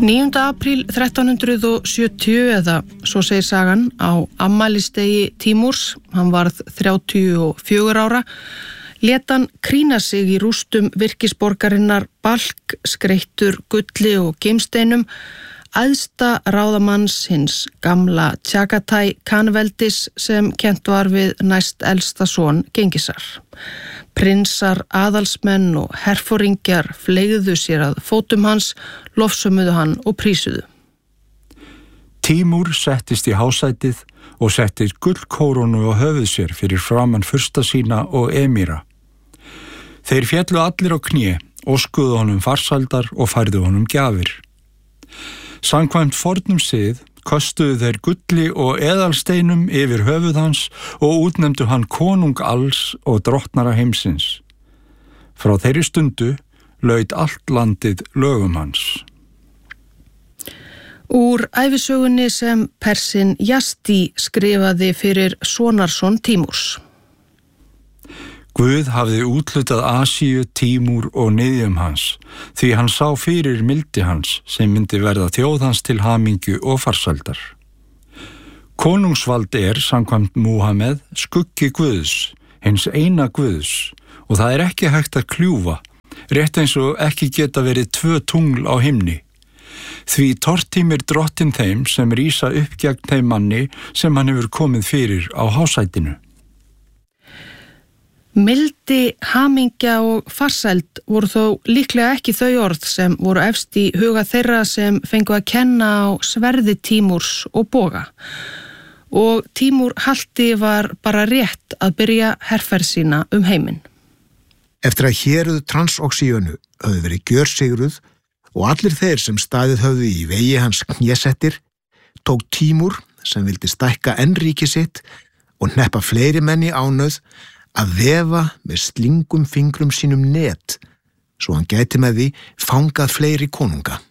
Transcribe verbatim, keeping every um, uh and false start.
níunda apríl þrettán hundruð sjötíu eða svo segir sagan á afmælisdegi Tímúrs, hann varð þrjátíu og fjögurra ára, lét hann krýna sig í rústum virkisborgarinnar Balk, skreyttur gulli og geimsteinum, æðsta ráðamanns hins gamla Tjagatai Khanveldis sem kennt var við næst elsta son Gengisar. Prinsar, aðalsmenn og herforingjar fleygðu sér að fótum hans, lofsömuðu hann og prísuðu. Tímúr settist í hásætið og settist gullkórónu á höfuð sér fyrir framan fursta sína og emíra. Þeir féllu allir á kné, óskuðu honum farsældar og færðu honum gjafir. Samkvæmt fornum sið köstuðu þeir gulli og eðalsteinum yfir höfuð hans og útnefndu hann konung alls og drottnara heimsins. Frá þeirri stundu laut allt landið lögum hans. Úr ævisögunni sem Persinn Jasti skrifaði fyrir sonarson Tímúrs. Guð hafði úthlutað Asíu, Tímúr og niðjum hans, því hann sá fyrir mildi hans sem myndi verða þjóð hans til hamingju og farsældar. Konungsvald er, samkvæmt Múhameð, skuggi Guðs, hins eina Guðs, og það er ekki hægt að kljúfa, rétt eins og ekki geta verið tvö tungl á himni. Því tortímir drottin þeim sem rísa upp gegn þeim manni sem hann hefur komið fyrir á hásætinu. Mildi, hamingja og farsæld voru þó líklega ekki þau orð sem voru efst í huga þeirra sem fengu að kenna á sverði Tímúrs og boga. Og Tímúr halti var bara rétt að byrja herferð sína um heiminn. Eftir að héruð Transoxíönu höfðu verið gjörsigruð og allir þeir sem staðið höfðu í vegi hans knésettir, tók Tímúr, sem vildi stækka enn ríki sitt og hneppa fleiri menn í ánauð, að vefa með slingum fingrum sínum net, svo hann gæti með því fangað fleiri konunga.